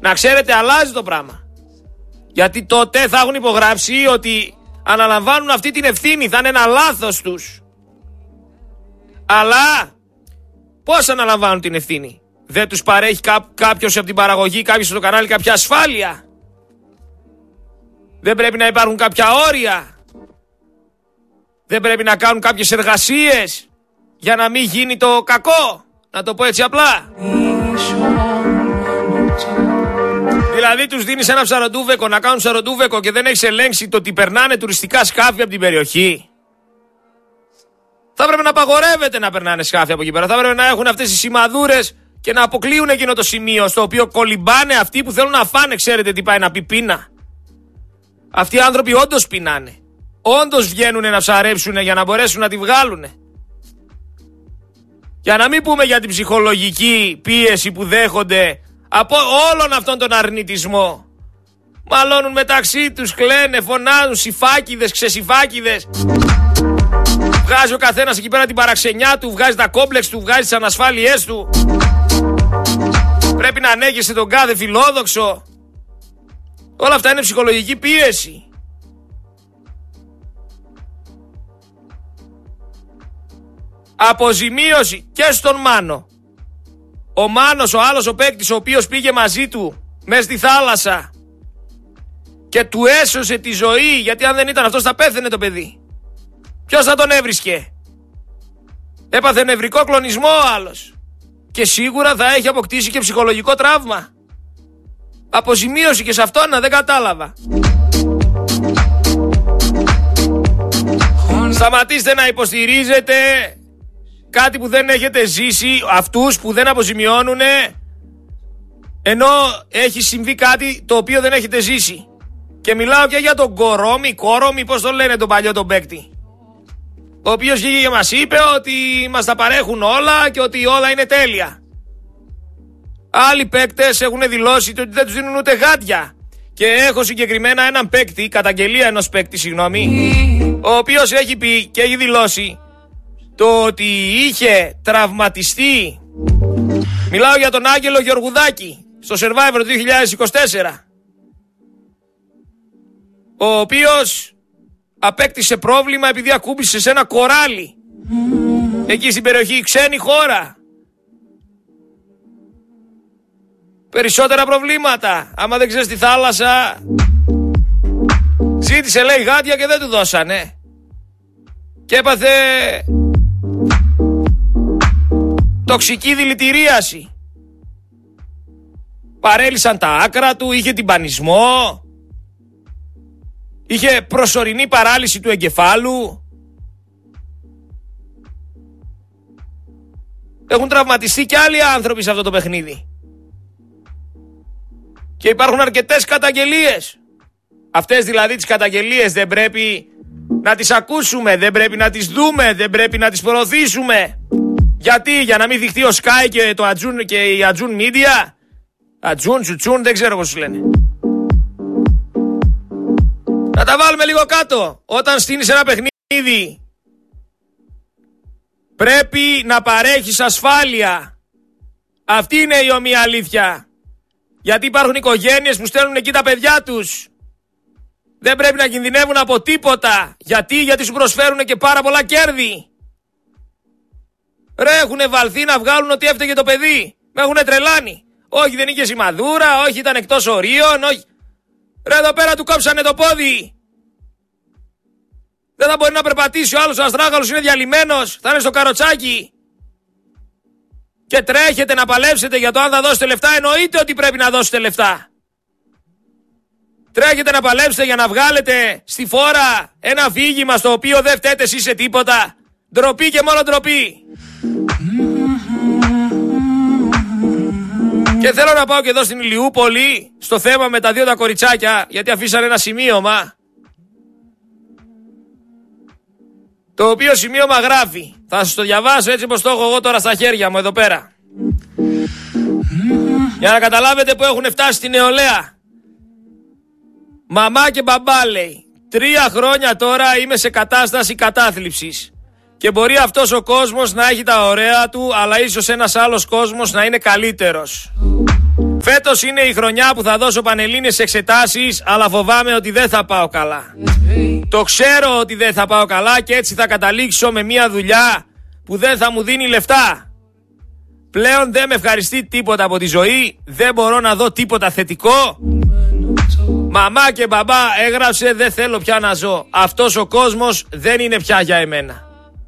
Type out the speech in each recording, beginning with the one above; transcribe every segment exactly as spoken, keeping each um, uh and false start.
Να ξέρετε, αλλάζει το πράγμα. Γιατί τότε θα έχουν υπογράψει ότι αναλαμβάνουν αυτή την ευθύνη. Θα είναι ένα λάθος τους. Αλλά πώς αναλαμβάνουν την ευθύνη? Δεν τους παρέχει κά- κάποιος από την παραγωγή, κάποιος στο κανάλι, κάποια ασφάλεια? Δεν πρέπει να υπάρχουν κάποια όρια? Δεν πρέπει να κάνουν κάποιες εργασίες για να μην γίνει το κακό? Να το πω έτσι απλά. Δηλαδή τους δίνεις ένα ψαροντούβεκο να κάνουν ψαροντούβεκο και δεν έχεις ελέγξει το ότι περνάνε τουριστικά σκάφη από την περιοχή. Θα πρέπει να απαγορεύεται να περνάνε σκάφη από εκεί πέρα. Θα πρέπει να έχουν αυτές τις σημαδούρες και να αποκλείουν εκείνο το σημείο στο οποίο κολυμπάνε αυτοί που θέλουν να φάνε. Ξέρετε τι πάει να πει πείνα? Αυτοί οι άνθρωποι όντως πεινάνε. Όντως βγαίνουν να ψαρέψουν για να μπορέσουν να τη βγάλουν. Για να μην πούμε για την ψυχολογική πίεση που δέχονται από όλον αυτόν τον αρνητισμό. Μαλώνουν μεταξύ τους, κλαίνε, φωνάζουν, συφάκιδες, ξεσυφάκιδες. Βγάζει ο καθένας εκεί πέρα την παραξενιά του, βγάζει τα κόμπλεξ του, βγάζει τις ανασφάλειές του. Πρέπει να ανέχεσαι τον κάθε φιλόδοξο. Όλα αυτά είναι ψυχολογική πίεση. Αποζημίωση και στον Μάνο. Ο Μάνος, ο άλλος ο παίκτης, ο οποίος πήγε μαζί του μες στη θάλασσα και του έσωσε τη ζωή, γιατί αν δεν ήταν αυτός θα πέθαινε το παιδί. Ποιος θα τον έβρισκε? Έπαθε νευρικό κλονισμό ο άλλος και σίγουρα θα έχει αποκτήσει και ψυχολογικό τραύμα. Αποζημίωση και σε αυτό να δεν κατάλαβα. Σταματήστε να υποστηρίζετε κάτι που δεν έχετε ζήσει, αυτούς που δεν αποζημιώνουν, ενώ έχει συμβεί κάτι το οποίο δεν έχετε ζήσει. Και μιλάω και για τον Κορόμι, Κόρομι, πώς το λένε τον παλιό τον παίκτη, ο οποίος βγήκε και μας είπε ότι μας τα παρέχουν όλα και ότι όλα είναι τέλεια. Άλλοι παίκτες έχουν δηλώσει ότι δεν τους δίνουν ούτε γάντια. Και έχω συγκεκριμένα έναν παίκτη, καταγγελία ενός παίκτη, συγγνώμη, ο οποίος έχει πει και έχει δηλώσει το ότι είχε τραυματιστεί. Μιλάω για τον Άγγελο Γεωργουδάκη στο Survivor δύο χιλιάδες είκοσι τέσσερα, ο οποίος απέκτησε πρόβλημα επειδή ακούμπησε σε ένα κοράλι εκεί στην περιοχή, ξένη χώρα. Περισσότερα προβλήματα. Άμα δεν ξέρεις τη θάλασσα, ζήτησε λέει γάντια και δεν του δώσανε και έπαθε τοξική δηλητηρίαση. Παρέλυσαν τα άκρα του, είχε τυμπανισμό, είχε προσωρινή παράλυση του εγκεφάλου. Έχουν τραυματιστεί και άλλοι άνθρωποι σε αυτό το παιχνίδι. Και υπάρχουν αρκετές καταγγελίες. Αυτές δηλαδή τις καταγγελίες δεν πρέπει να τις ακούσουμε, δεν πρέπει να τις δούμε, δεν πρέπει να τις προωθήσουμε. Γιατί? Για να μην δειχτεί ο Sky και το Ατζούν και η Ατζούν Media. Ατζούν, Τσουτσούν, δεν ξέρω πώς τους λένε. Να τα βάλουμε λίγο κάτω. Όταν στείνεις ένα παιχνίδι, πρέπει να παρέχεις ασφάλεια. Αυτή είναι η ομοία αλήθεια. Γιατί υπάρχουν οικογένειες που στέλνουν εκεί τα παιδιά τους. Δεν πρέπει να κινδυνεύουν από τίποτα. Γιατί? Γιατί σου προσφέρουν και πάρα πολλά κέρδη. Ρε, έχουνε βαλθεί να βγάλουν ότι έφταιγε το παιδί. Με έχουνε τρελάνει. Όχι, δεν είχε σημαδούρα, όχι, ήταν εκτός ορίων, όχι. Ρε, εδώ πέρα του κόψανε το πόδι. Δεν θα μπορεί να περπατήσει ο άλλος, ο αστράγαλος είναι διαλυμένος, θα είναι στο καροτσάκι. Και τρέχετε να παλέψετε για το αν θα δώσετε λεφτά. Εννοείται ότι πρέπει να δώσετε λεφτά. Τρέχετε να παλέψετε για να βγάλετε στη φόρα ένα αφήγημα στο οποίο δεν φταίτε εσείς σε τίποτα. Ντροπή και μόνο ντροπή. Και θέλω να πάω και εδώ στην Ηλιούπολη στο θέμα με τα δύο τα κοριτσάκια, γιατί αφήσανε ένα σημείωμα, το οποίο σημείωμα γράφει. Θα σας το διαβάσω έτσι όπως το έχω εγώ τώρα στα χέρια μου εδώ πέρα, για να καταλάβετε που έχουν φτάσει στη νεολαία. Μαμά και μπαμπά, λέει, τρία χρόνια τώρα είμαι σε κατάσταση κατάθλιψης και μπορεί αυτός ο κόσμος να έχει τα ωραία του, αλλά ίσως ένας άλλος κόσμος να είναι καλύτερος. Φέτος είναι η χρονιά που θα δώσω πανελλήνιες εξετάσεις, αλλά φοβάμαι ότι δεν θα πάω καλά. Το ξέρω ότι δεν θα πάω καλά και έτσι θα καταλήξω με μια δουλειά που δεν θα μου δίνει λεφτά. Πλέον δεν με ευχαριστεί τίποτα από τη ζωή, δεν μπορώ να δω τίποτα θετικό. Μαμά και μπαμπά έγραψε, δεν θέλω πια να ζω. Αυτός ο κόσμος δεν είναι πια για εμένα.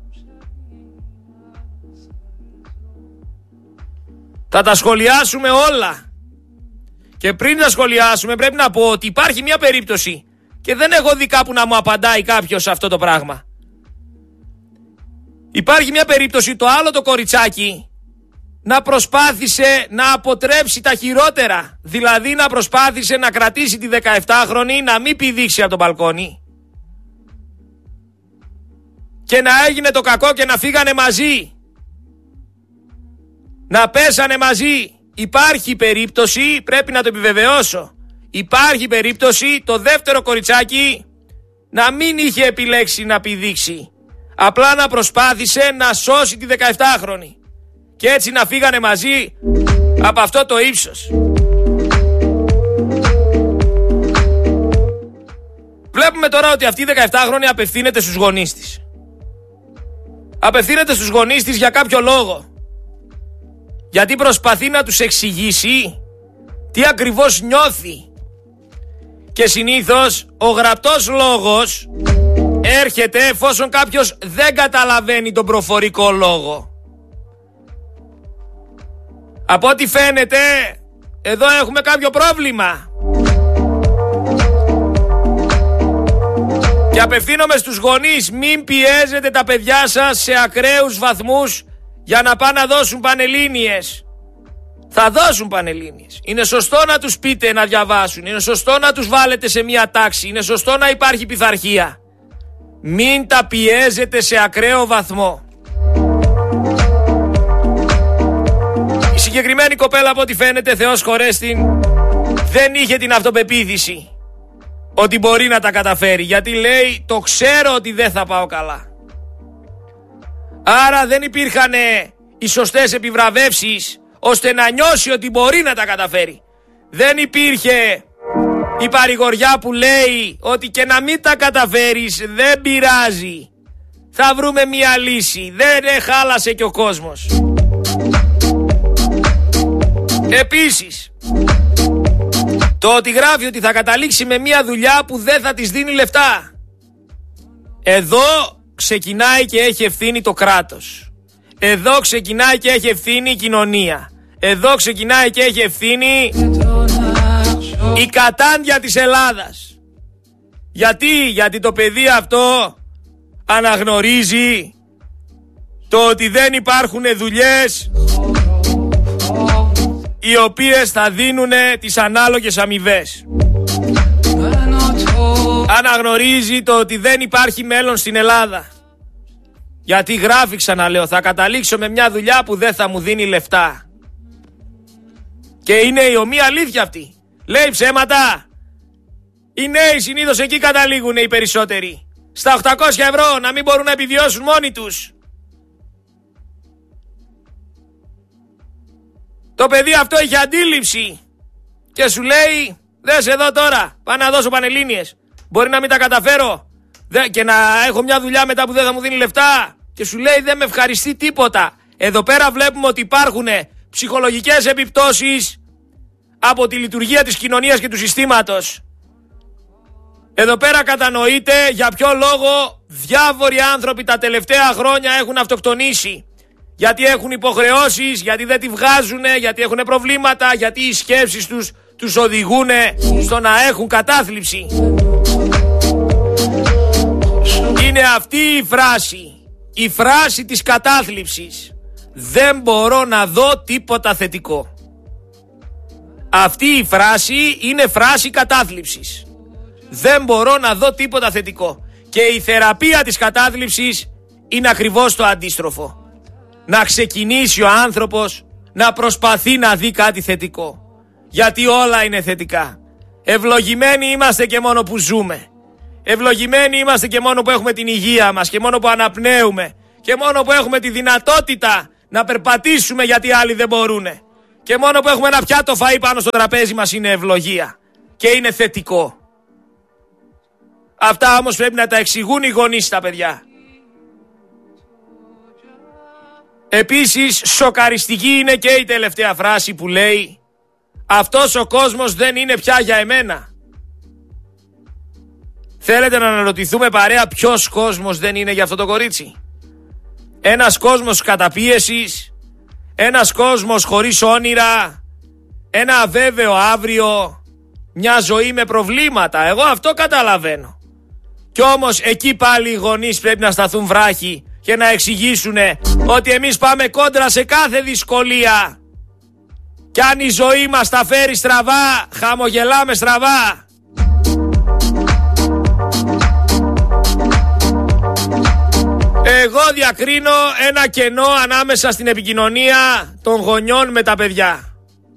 Θα τα σχολιάσουμε όλα. Και πριν τα σχολιάσουμε πρέπει να πω ότι υπάρχει μια περίπτωση και δεν έχω δει κάπου να μου απαντάει κάποιος αυτό το πράγμα. Υπάρχει μια περίπτωση το άλλο το κοριτσάκι να προσπάθησε να αποτρέψει τα χειρότερα. Δηλαδή να προσπάθησε να κρατήσει τη δεκαεπτάχρονη να μην πηδήξει από το μπαλκόνι. Και να έγινε το κακό και να φύγανε μαζί. Να πέσανε μαζί. Υπάρχει περίπτωση, πρέπει να το επιβεβαιώσω. Υπάρχει περίπτωση το δεύτερο κοριτσάκι να μην είχε επιλέξει να πηδήξει. Απλά να προσπάθησε να σώσει τη δεκαεπτάχρονη. Και έτσι να φύγανε μαζί από αυτό το ύψος. Βλέπουμε τώρα ότι αυτή η δεκαεπτάχρονη απευθύνεται στους γονείς της. Απευθύνεται στους γονείς της για κάποιο λόγο. Γιατί προσπαθεί να τους εξηγήσει τι ακριβώς νιώθει. Και συνήθως ο γραπτός λόγος έρχεται εφόσον κάποιος δεν καταλαβαίνει τον προφορικό λόγο. Από ό,τι φαίνεται, εδώ έχουμε κάποιο πρόβλημα. Και απευθύνομαι στους γονείς, μην πιέζετε τα παιδιά σας σε ακραίους βαθμούς για να πάνε να δώσουν πανελλήνιες. Θα δώσουν πανελλήνιες. Είναι σωστό να τους πείτε να διαβάσουν. Είναι σωστό να τους βάλετε σε μια τάξη. Είναι σωστό να υπάρχει πειθαρχία. Μην τα πιέζετε σε ακραίο βαθμό. Η συγκεκριμένη κοπέλα, από ό,τι φαίνεται, Θεός χωρέστην, δεν είχε την αυτοπεποίθηση ότι μπορεί να τα καταφέρει. Γιατί λέει, το ξέρω ότι δεν θα πάω καλά. Άρα δεν υπήρχαν οι σωστές επιβραβεύσεις ώστε να νιώσει ότι μπορεί να τα καταφέρει. Δεν υπήρχε η παρηγοριά που λέει ότι και να μην τα καταφέρεις δεν πειράζει. Θα βρούμε μια λύση. Δεν χάλασε και ο κόσμος. Επίσης, το ότι γράφει ότι θα καταλήξει με μια δουλειά που δεν θα της δίνει λεφτά. Εδώ ξεκινάει και έχει ευθύνη το κράτος. Εδώ ξεκινάει και έχει ευθύνη η κοινωνία. Εδώ ξεκινάει και έχει ευθύνη η κατάντια της Ελλάδας. Γιατί, γιατί το παιδί αυτό αναγνωρίζει το ότι δεν υπάρχουν δουλειές οι οποίες θα δίνουν τις ανάλογες αμοιβές. Αναγνωρίζει το ότι δεν υπάρχει μέλλον στην Ελλάδα. Γιατί γράφει, ξαναλέω, θα καταλήξω με μια δουλειά που δεν θα μου δίνει λεφτά. Και είναι η ομοία αλήθεια αυτή. Λέει ψέματα. Οι νέοι συνήθως εκεί καταλήγουν οι περισσότεροι. Στα οκτακόσια ευρώ να μην μπορούν να επιβιώσουν μόνοι τους. Το παιδί αυτό έχει αντίληψη και σου λέει, δες εδώ τώρα, πάω να δώσω πανελλήνιες. Μπορεί να μην τα καταφέρω και να έχω μια δουλειά μετά που δεν θα μου δίνει λεφτά. Και σου λέει δεν με ευχαριστεί τίποτα. Εδώ πέρα βλέπουμε ότι υπάρχουν ψυχολογικές επιπτώσεις από τη λειτουργία της κοινωνίας και του συστήματος. Εδώ πέρα κατανοείται για ποιο λόγο διάφοροι άνθρωποι τα τελευταία χρόνια έχουν αυτοκτονήσει. Γιατί έχουν υποχρεώσεις, γιατί δεν τη βγάζουν, γιατί έχουν προβλήματα, γιατί οι σκέψεις τους τους οδηγούν στο να έχουν κατάθλιψη. Είναι αυτή η φράση, η φράση της κατάθλιψης. Δεν μπορώ να δω τίποτα θετικό. Αυτή η φράση είναι φράση κατάθλιψης. Δεν μπορώ να δω τίποτα θετικό. Και η θεραπεία της κατάθλιψης είναι ακριβώς το αντίστροφο. Να ξεκινήσει ο άνθρωπος να προσπαθεί να δει κάτι θετικό. Γιατί όλα είναι θετικά. Ευλογημένοι είμαστε και μόνο που ζούμε. Ευλογημένοι είμαστε και μόνο που έχουμε την υγεία μας και μόνο που αναπνέουμε και μόνο που έχουμε τη δυνατότητα να περπατήσουμε γιατί άλλοι δεν μπορούνε. Και μόνο που έχουμε ένα πιάτο φαΐ πάνω στο τραπέζι μας είναι ευλογία. Και είναι θετικό. Αυτά όμως πρέπει να τα εξηγούν οι γονείς στα παιδιά. Επίσης σοκαριστική είναι και η τελευταία φράση που λέει «Αυτός ο κόσμος δεν είναι πια για εμένα». Θέλετε να αναρωτηθούμε παρέα ποιος κόσμος δεν είναι για αυτό το κορίτσι? Ένας κόσμος καταπίεσης, ένας κόσμος χωρίς όνειρα, ένα αβέβαιο αύριο, μια ζωή με προβλήματα. Εγώ αυτό καταλαβαίνω. Κι όμως εκεί πάλι οι γονείς πρέπει να σταθούν βράχοι και να εξηγήσουν ότι εμείς πάμε κόντρα σε κάθε δυσκολία. Κι αν η ζωή μας τα φέρει στραβά, χαμογελάμε στραβά. Εγώ διακρίνω ένα κενό ανάμεσα στην επικοινωνία των γονιών με τα παιδιά.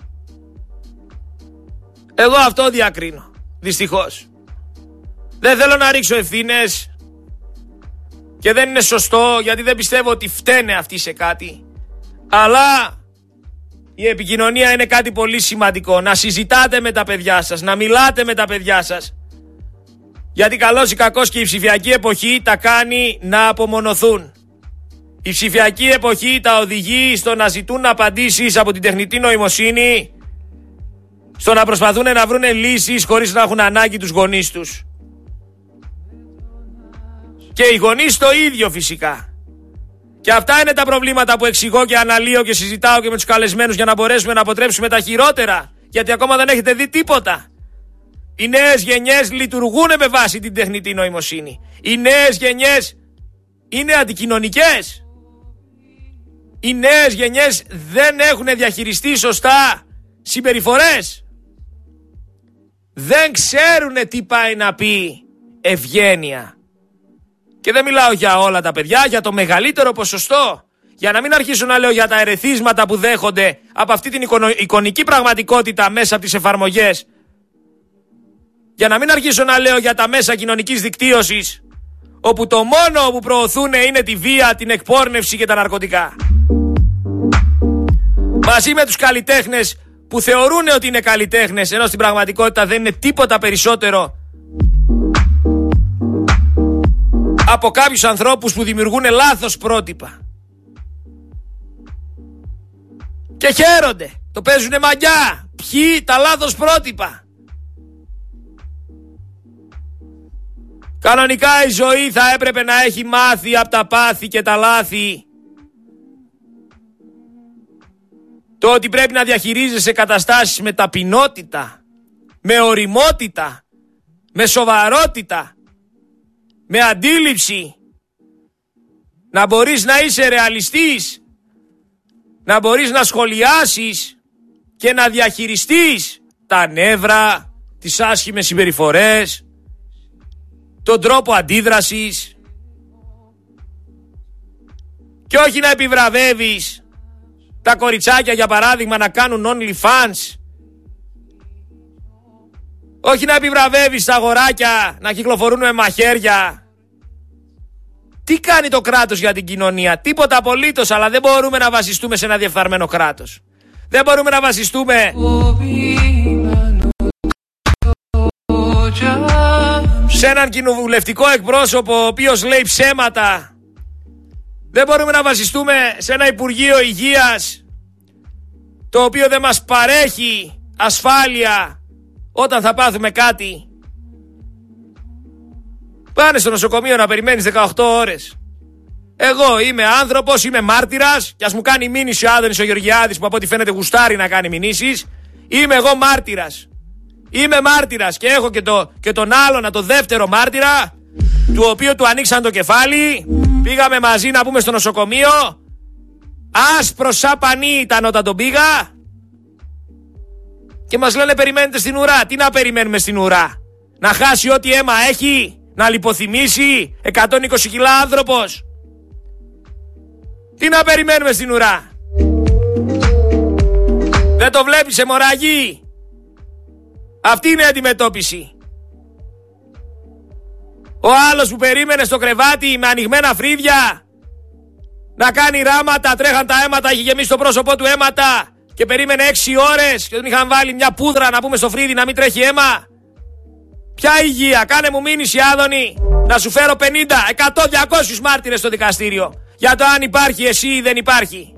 Εγώ αυτό διακρίνω, δυστυχώς. Δεν θέλω να ρίξω ευθύνες και δεν είναι σωστό, γιατί δεν πιστεύω ότι φταίνε αυτοί σε κάτι. Αλλά η επικοινωνία είναι κάτι πολύ σημαντικό. Να συζητάτε με τα παιδιά σας, να μιλάτε με τα παιδιά σας. Γιατί καλώς ή κακώς και η ψηφιακή εποχή τα κάνει να απομονωθούν. Η ψηφιακή εποχή τα οδηγεί στο να ζητούν απαντήσεις από την τεχνητή νοημοσύνη, στο να προσπαθούν να βρουν λύσεις χωρίς να έχουν ανάγκη τους γονείς τους. Και οι γονείς το ίδιο φυσικά. Και αυτά είναι τα προβλήματα που εξηγώ και αναλύω και συζητάω και με τους καλεσμένους για να μπορέσουμε να αποτρέψουμε τα χειρότερα. Γιατί ακόμα δεν έχετε δει τίποτα. Οι νέες γενιές λειτουργούν με βάση την τεχνητή νοημοσύνη. Οι νέες γενιές είναι αντικοινωνικές. Οι νέες γενιές δεν έχουν διαχειριστεί σωστά συμπεριφορές. Δεν ξέρουν τι πάει να πει ευγένεια. Και δεν μιλάω για όλα τα παιδιά, για το μεγαλύτερο ποσοστό. Για να μην αρχίσω να λέω για τα ερεθίσματα που δέχονται από αυτή την εικονική πραγματικότητα μέσα από τις εφαρμογές. Για να μην αρχίσω να λέω για τα μέσα κοινωνικής δικτύωσης, όπου το μόνο που προωθούν είναι τη βία, την εκπόρνευση και τα ναρκωτικά. Μαζί με τους καλλιτέχνες που θεωρούν ότι είναι καλλιτέχνες, ενώ στην πραγματικότητα δεν είναι τίποτα περισσότερο από κάποιους ανθρώπους που δημιουργούν λάθος πρότυπα. Και χαίρονται. Το παίζουνε μαγιά. Ποιοι? Τα λάθος πρότυπα. Κανονικά η ζωή θα έπρεπε να έχει μάθει από τα πάθη και τα λάθη το ότι πρέπει να διαχειρίζεσαι καταστάσεις με ταπεινότητα, με ωριμότητα, με σοβαρότητα, με αντίληψη, να μπορείς να είσαι ρεαλιστής, να μπορείς να σχολιάσεις και να διαχειριστείς τα νεύρα, τις άσχημες συμπεριφορές, τον τρόπο αντίδρασης και όχι να επιβραβεύεις τα κοριτσάκια για παράδειγμα να κάνουν OnlyFans, όχι να επιβραβεύεις τα αγοράκια να κυκλοφορούν με μαχαίρια. Τι κάνει το κράτος για την κοινωνία? Τίποτα απολύτως, αλλά δεν μπορούμε να βασιστούμε σε ένα διεφθαρμένο κράτος. Δεν μπορούμε να βασιστούμε σε έναν κοινοβουλευτικό εκπρόσωπο ο οποίος λέει ψέματα. Δεν μπορούμε να βασιστούμε σε ένα Υπουργείο Υγείας το οποίο δεν μας παρέχει ασφάλεια όταν θα πάθουμε κάτι. Πάνε στο νοσοκομείο να περιμένεις δεκαοκτώ ώρες. Εγώ είμαι άνθρωπος, είμαι μάρτυρας και ας μου κάνει μήνυση ο Άδωνης ο Γεωργιάδης που από ό,τι φαίνεται γουστάρει να κάνει μηνύσεις. Είμαι εγώ μάρτυρας. Είμαι μάρτυρας και έχω και, το, και τον άλλον, το δεύτερο μάρτυρα, του οποίου του ανοίξαν το κεφάλι. Πήγαμε μαζί να πούμε στο νοσοκομείο. Άσπρο σαν πανί ήταν όταν τον πήγα. Και μας λένε περιμένετε στην ουρά. Τι να περιμένουμε στην ουρά? Να χάσει ό,τι αίμα έχει? Να λιποθυμήσει εκατόν είκοσι κιλά άνθρωπος? Τι να περιμένουμε στην ουρά? Δεν το βλέπεις, αιμορραγεί? Αυτή είναι η αντιμετώπιση. Ο άλλος που περίμενε στο κρεβάτι με ανοιγμένα φρύδια να κάνει ράματα, τρέχαν τα αίματα, είχε γεμίσει το πρόσωπό του αίματα και περίμενε έξι ώρες και τον είχαν βάλει μια πούδρα να πούμε στο φρύδι να μην τρέχει αίμα. Ποια υγεία, κάνε μου μήνυση Άδωνη, να σου φέρω πενήντα, εκατό, διακόσιους μάρτυρες στο δικαστήριο για το αν υπάρχει εσύ ή δεν υπάρχει.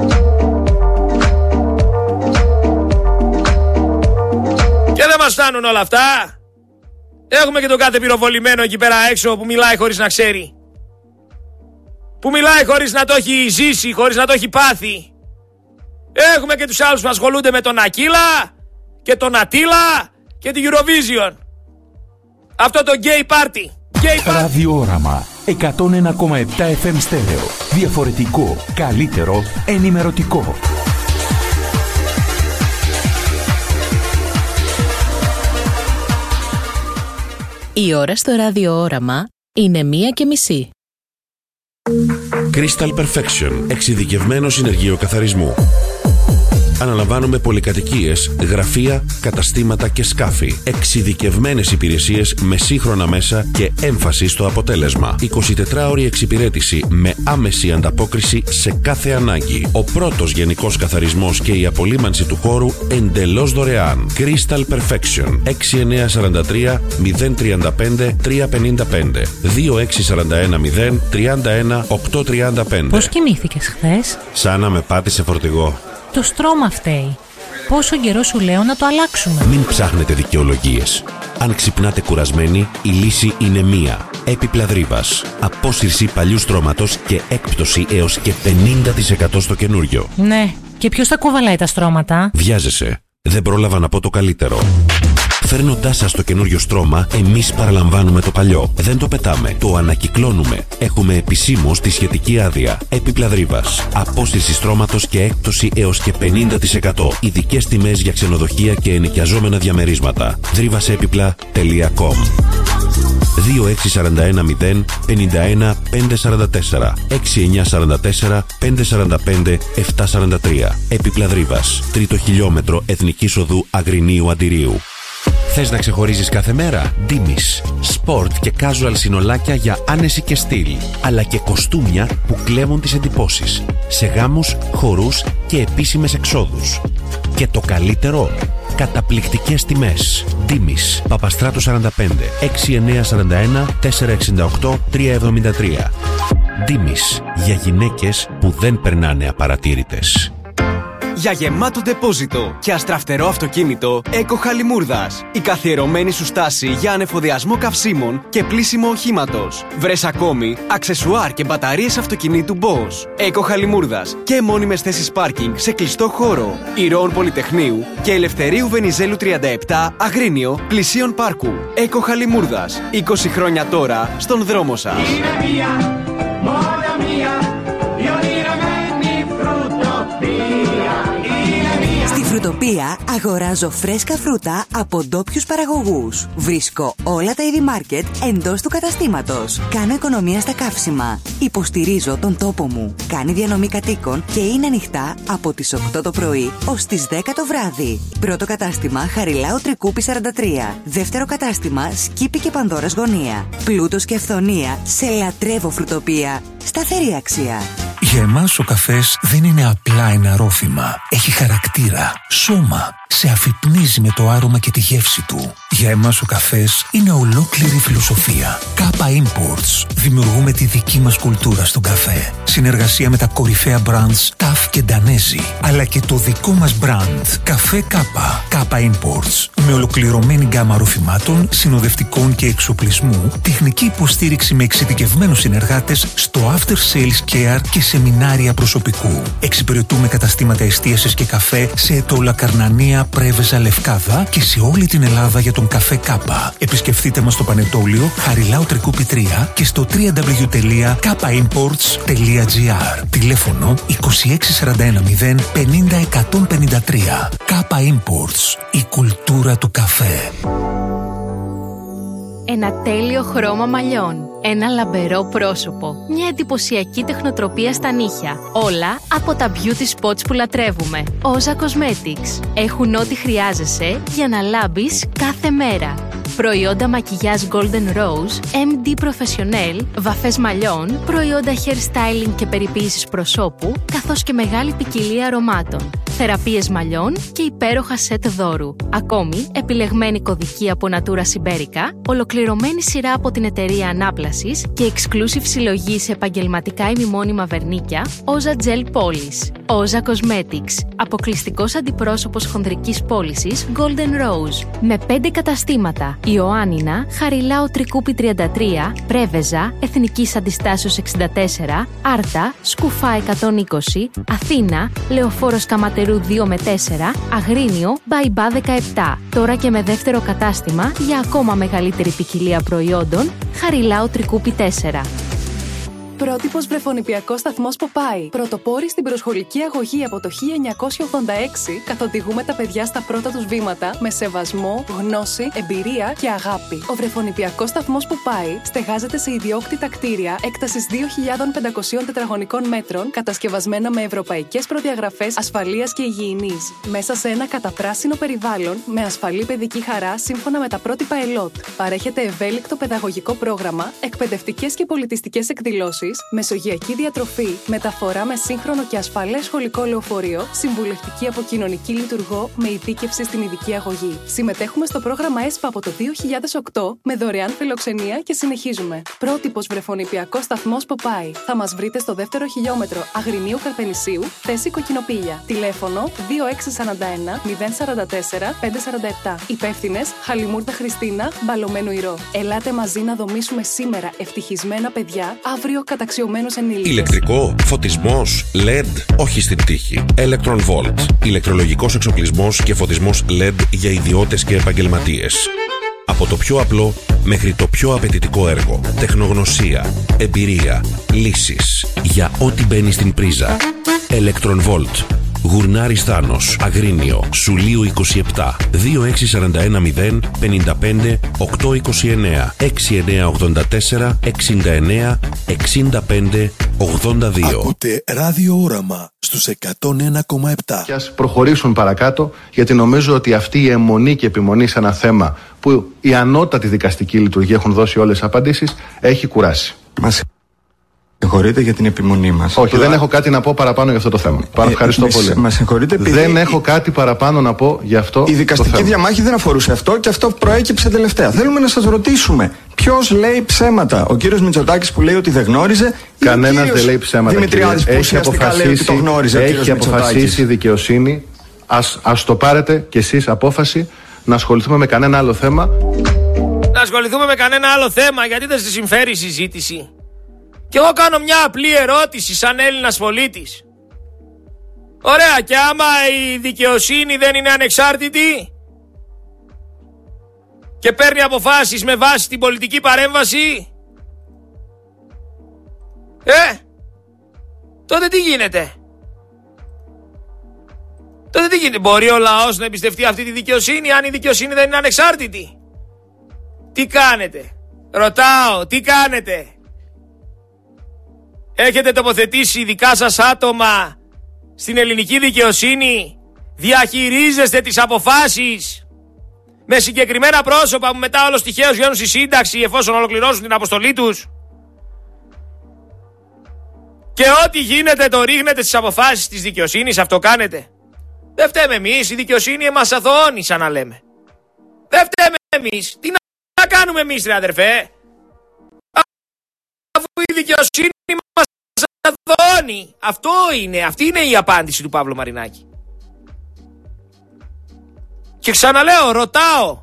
Και δεν μας φτάνουν όλα αυτά. Έχουμε και τον κάθε πυροβολημένο εκεί πέρα έξω που μιλάει χωρίς να ξέρει. Που μιλάει χωρίς να το έχει ζήσει, χωρίς να το έχει πάθει. Έχουμε και τους άλλους που ασχολούνται με τον Ακύλα και τον Ατήλα και την Eurovision. Αυτό το gay party. Gay party. Ραδιόραμα εκατόν ένα κόμμα επτά εφ εμ στέρεο. Διαφορετικό, καλύτερο, ενημερωτικό. Η ώρα στο ραδιόραμα είναι μία και μισή. Crystal Perfection. Εξειδικευμένο συνεργείο καθαρισμού. Αναλαμβάνουμε πολυκατοικίες, γραφεία, καταστήματα και σκάφη. Εξειδικευμένες υπηρεσίες με σύγχρονα μέσα και έμφαση στο αποτέλεσμα. εικοσιτετράωρη εξυπηρέτηση με άμεση ανταπόκριση σε κάθε ανάγκη. Ο πρώτος γενικός καθαρισμός και η απολύμανση του χώρου εντελώς δωρεάν. Crystal Perfection. έξι εννιά τέσσερα τρία μηδέν τρία πέντε τρία πέντε πέντε δύο έξι τέσσερα ένα μηδέν τρία ένα οκτώ τρία πέντε. Πώς κοιμήθηκες χθες? Σαν να με πάτησε φορτηγό. Το στρώμα φταίει. Πόσο καιρό σου λέω να το αλλάξουμε? Μην ψάχνετε δικαιολογίες. Αν ξυπνάτε κουρασμένοι, η λύση είναι μία. Έπιπλα Δρύβας. Απόσυρση παλιού στρώματος και έκπτωση έως και πενήντα τοις εκατό στο καινούριο. Ναι, και ποιος θα κουβαλάει τα στρώματα? Βιάζεσαι. Δεν πρόλαβα να πω το καλύτερο. Φέρνοντάς σας το καινούριο στρώμα, εμείς παραλαμβάνουμε το παλιό. Δεν το πετάμε, το ανακυκλώνουμε. Έχουμε επισήμως τη σχετική άδεια. Έπιπλα Δρύβας. Απόσυρση στρώματος και έκπτωση έως και πενήντα τοις εκατό. Ειδικές τιμές για ξενοδοχεία και ενοικιαζόμενα διαμερίσματα. δρύβασέπιπλα τελεία κομ. δύο έξι τέσσερα ένα μηδέν πέντε ένα πέντε τέσσερα τέσσερα έξι εννιά τέσσερα τέσσερα πέντε τέσσερα πέντε επτά τέσσερα τρία. Έπιπλα Δρύβας. Τρίτο χιλιόμετρο Εθνικής Οδού Αγρινίου Αντιρίου. Θες να ξεχωρίζεις κάθε μέρα? Ντίμης. Σπορτ και casual συνολάκια για άνεση και στυλ. Αλλά και κοστούμια που κλέβουν τις εντυπώσεις. Σε γάμους, χορούς και επίσημες εξόδους. Και το καλύτερο, καταπληκτικές τιμές. Ντίμης. Παπαστράτου σαράντα πέντε έξι εννιά τέσσερα ένα τέσσερα έξι οκτώ τρία εβδομήντα τρία. Ντίμης. Για γυναίκες που δεν περνάνε απαρατήρητες. Για γεμάτο ντεπόζιτο και αστραφτερό αυτοκίνητο, Eco Χαλιμούρδας. Η καθιερωμένη σου στάση για ανεφοδιασμό καυσίμων και πλύσιμο οχήματος. Βρες ακόμη αξεσουάρ και μπαταρίες αυτοκινήτου Bosch. Eco Χαλιμούρδας και μόνιμες θέσεις πάρκινγκ σε κλειστό χώρο. Ηρώων Πολυτεχνείου και Ελευθερίου Βενιζέλου τριάντα επτά, Αγρίνιο, πλησίον πάρκου. Eco Χαλιμούρδας. είκοσι χρόνια τώρα στον δρόμο σας. Είναι μία, μόνο μία, η ονειρωμένη φρουτοπία. Στη Φρουτοπία αγοράζω φρέσκα φρούτα από ντόπιους παραγωγούς. Βρίσκω όλα τα είδη μάρκετ εντός του καταστήματος. Κάνω οικονομία στα καύσιμα. Υποστηρίζω τον τόπο μου. Κάνει διανομή κατοίκων και είναι ανοιχτά από τις οκτώ το πρωί ως τις δέκα το βράδυ. Πρώτο κατάστημα Χαριλάου Τρικούπη σαράντα τρία. Δεύτερο κατάστημα Σκύπη και Πανδώρας Γωνία. Πλούτος και αυθονία σε λατρεύω Φρουτοπία. Σταθερή αξία. Για εμάς ο καφές δεν είναι απλά ένα ρόφημα. Έχει χαρακτήρα, σώμα. Σε αφυπνίζει με το άρωμα και τη γεύση του. Για εμάς ο καφές είναι ολόκληρη φιλοσοφία. Κάπα Imports. Δημιουργούμε τη δική μας κουλτούρα στον καφέ. Συνεργασία με τα κορυφαία brands Ταφ και Ντανέζι. Αλλά και το δικό μας brand. Καφέ Κάπα. Κάπα Imports. Με ολοκληρωμένη γκάμα ροφημάτων, συνοδευτικών και εξοπλισμού, τεχνική υποστήριξη με εξειδικευμένους συνεργάτες στο after sales care και σεμινάρια προσωπικού. Εξυπηρετούμε καταστήματα εστίασης και καφέ σε Ετώλα Καρνανία, Πρέβεζα, Λευκάδα και σε όλη την Ελλάδα για τον καφέ Κάπα. Επισκεφτείτε μας στο Πανετόλιο Χαριλάου Τρικούπη τρία και στο double-u double-u double-u τελεία κάπα imports τελεία τζι άρ. Τηλέφωνο είκοσι έξι σαράντα ένα μηδέν πενήντα εκατόν πενήντα τρία. Κάπα Imports. Η κουλτούρα του καφέ. Ένα τέλειο χρώμα μαλλιών. Ένα λαμπερό πρόσωπο. Μια εντυπωσιακή τεχνοτροπία στα νύχια. Όλα από τα beauty spots που λατρεύουμε. Όζα Cosmetics. Έχουν ό,τι χρειάζεσαι για να λάμπεις κάθε μέρα. προϊόντα μακιγιάζ Golden Rose, εμ ντι Professional, βαφές μαλλιών, προϊόντα hairstyling και περιποίησης προσώπου, καθώς και μεγάλη ποικιλία αρωμάτων, θεραπείες μαλλιών και υπέροχα σετ δώρου. Ακόμη, επιλεγμένη κωδική από Natura Siberica, ολοκληρωμένη σειρά από την εταιρεία Ανάπλασης και exclusive συλλογή σε επαγγελματικά ημιμόνιμα βερνίκια, Oza Gel Polish. Oza Cosmetics, αποκλειστικός αντιπρόσωπος χονδρικής πώλησης Golden Rose. Με πέντε καταστήματα: Ιωάννινα, Χαριλάου Τρικούπη τριάντα τρία, Πρέβεζα, Εθνικής Αντιστάσεως εξήντα τέσσερα, Άρτα, Σκουφά εκατόν είκοσι, Αθήνα, Λεωφόρος Καματερού δύο με τέσσερα, Αγρίνιο, Μπαϊμπά δεκαεπτά. Τώρα και με δεύτερο κατάστημα για ακόμα μεγαλύτερη ποικιλία προϊόντων, Χαριλάου Τρικούπη τέσσερα. Πρότυπος βρεφονιπιακός σταθμός Ποπάι. Πρωτοπόροι στην προσχολική αγωγή από το χίλια εννιακόσια ογδόντα έξι, καθοδηγούμε τα παιδιά στα πρώτα τους βήματα με σεβασμό, γνώση, εμπειρία και αγάπη. Ο βρεφονιπιακός σταθμός Ποπάι στεγάζεται σε ιδιόκτητα κτίρια έκτασης δύο χιλιάδες πεντακόσια τετραγωνικών μέτρων, κατασκευασμένα με ευρωπαϊκές προδιαγραφές ασφαλείας και υγιεινής. Μέσα σε ένα καταπράσινο περιβάλλον με ασφαλή παιδική χαρά σύμφωνα με τα πρότυπα ΕΛΟΤ. Παρέχεται ευέλικτο παιδαγωγικό πρόγραμμα, εκπαιδευτικές και πολιτιστικές εκδηλώσεις, μεσογειακή διατροφή, μεταφορά με σύγχρονο και ασφαλές σχολικό λεωφορείο, συμβουλευτική από κοινωνική λειτουργό με ειδίκευση στην ειδική αγωγή. Συμμετέχουμε στο πρόγραμμα ΕΣΠΑ από το δύο χιλιάδες οκτώ με δωρεάν φιλοξενία και συνεχίζουμε. Πρότυπος βρεφονιπιακός σταθμός Ποπάι. Θα μας βρείτε στο δεύτερο χιλιόμετρο Αγρινίου Καρπενησίου, θέση Κοκκινοπήλια. Τηλέφωνο δύο έξι τέσσερα ένα μηδέν τέσσερα τέσσερα πέντε τέσσερα επτά. Υπεύθυνες Χαλιμούρδα Χριστίνα, Μπαλωμένου Ηρώ. Ελάτε μαζί να δομήσουμε σήμερα ευτυχισμένα παιδιά, αύριο καταξιωμένους ενήλικες. Ηλεκτρικό, φωτισμός, ελ ι ντι, όχι στην τύχη. Electron Volt. Ηλεκτρολογικός εξοπλισμός και φωτισμός ελ ι ντι για ιδιώτες και επαγγελματίες. Από το πιο απλό μέχρι το πιο απαιτητικό έργο. Τεχνογνωσία, εμπειρία, λύσεις. Για ό,τι μπαίνει στην πρίζα. Electron Volt. Γουρνάρης Θάνος, Αγρίνιο, Σουλίου είκοσι επτά, δύο έξι τέσσερα ένα μηδέν πέντε πέντε οκτώ είκοσι εννέα, έξι εννέα ογδόντα τέσσερα εξήντα εννέα εξήντα πέντε ογδόντα δύο. Ακούτε Ράδιο Όραμα στους εκατόν ένα κόμμα επτά. Και ας προχωρήσουν παρακάτω, γιατί νομίζω ότι αυτή η αιμονή και επιμονή σε ένα θέμα που η ανώτατη δικαστική λειτουργία έχουν δώσει όλες τις απαντήσεις, έχει κουράσει. Μας συγχωρείτε για την επιμονή μας. Όχι, δεν έχω κάτι να πω παραπάνω για αυτό το θέμα. Πάρα, ευχαριστώ ε, πολύ. Μας συγχωρείτε επειδή... Δεν έχω κάτι παραπάνω να πω για αυτό. Η δικαστική το θέμα. διαμάχη δεν αφορούσε αυτό και αυτό προέκυψε τελευταία. Θέλουμε να σας ρωτήσουμε, ποιος λέει ψέματα? Ο κύριος Μητσοτάκης που λέει ότι δεν γνώριζε? Κανένας δεν λέει ψέματα. Δημητριάδης που ουσιαστικά λέει ότι το γνώριζε. Έχει αποφασίσει η δικαιοσύνη. Ας, ας το πάρετε κι εσείς απόφαση να ασχοληθούμε με κανένα άλλο θέμα. Να ασχοληθούμε με κανένα άλλο θέμα, γιατί δεν σε συμφέρει η συζήτηση. Και εγώ κάνω μια απλή ερώτηση σαν Έλληνας πολίτης. Ωραία, και άμα η δικαιοσύνη δεν είναι ανεξάρτητη και παίρνει αποφάσεις με βάση την πολιτική παρέμβαση, ε, τότε τι γίνεται? Τότε τι γίνεται? Μπορεί ο λαός να εμπιστευτεί αυτή τη δικαιοσύνη αν η δικαιοσύνη δεν είναι ανεξάρτητη? Τι κάνετε? Ρωτάω, τι κάνετε? Έχετε τοποθετήσει δικά σας άτομα στην ελληνική δικαιοσύνη? Διαχειρίζεστε τις αποφάσεις με συγκεκριμένα πρόσωπα που μετά όλος τυχαίως βγαίνουν στη σύνταξη εφόσον ολοκληρώσουν την αποστολή τους? Και ό,τι γίνεται το ρίχνετε στις αποφάσεις της δικαιοσύνης? Αυτό κάνετε? Δεν φταίμε εμείς, η δικαιοσύνη μας αθωώνει, σαν να λέμε. Δεν φταίμε εμείς. Τι να κάνουμε εμείς, ρε αδερφέ? Αφού η δικαιοσύνη μας αθωώνει. Αυτό είναι, αυτή είναι η απάντηση του Παύλου Μαρινάκη. Και ξαναλέω, ρωτάω.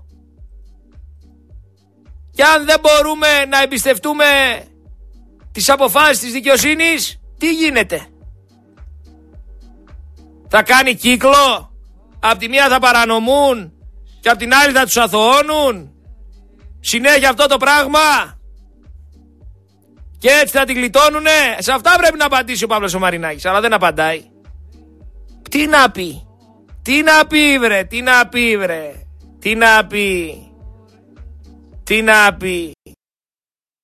Και αν δεν μπορούμε να εμπιστευτούμε τις αποφάσεις της δικαιοσύνης, τι γίνεται? Θα κάνει κύκλο? Απ' τη μία θα παρανομούν και απ' την άλλη θα τους αθωώνουν? Συνέχεια αυτό το πράγμα? Και έτσι θα την γλιτώνουνε? Σε αυτά πρέπει να απαντήσει ο Παύλος ο Μαρινάκης, αλλά δεν απαντάει. Τι να πει? Τι να πει βρε? Τι να πει βρε? Τι να πει? Τι να πει?